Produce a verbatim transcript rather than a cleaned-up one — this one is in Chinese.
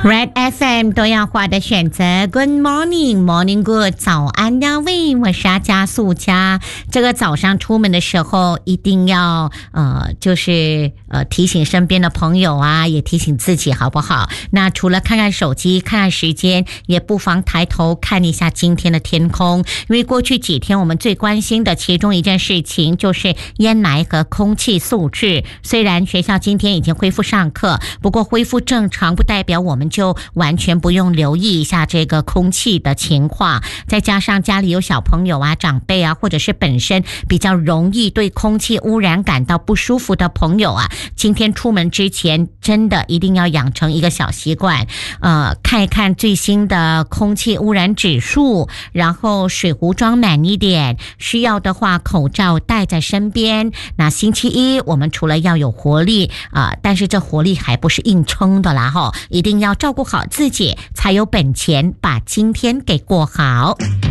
Red F M 多样化的选择 Good morning Morning Good 早安呀喂，我是阿加素佳。这个早上出门的时候一定要呃就是呃提醒身边的朋友啊，也提醒自己好不好？那除了看看手机看看时间，也不妨抬头看一下今天的天空，因为过去几天我们最关心的其中一件事情就是烟霾和空气素质。虽然学校今天已经恢复上课，不过恢复正常不代表我们就完全不用留意一下这个空气的情况，再加上家里有小朋友啊、长辈啊，或者是本身比较容易对空气污染感到不舒服的朋友啊，今天出门之前真的一定要养成一个小习惯，呃，看一看最新的空气污染指数，然后水壶装满一点，需要的话口罩带在身边。那星期一我们除了要有活力啊、呃，但是这活力还不是硬撑的啦哈，一定要照顾好自己，才有本钱把今天给过好。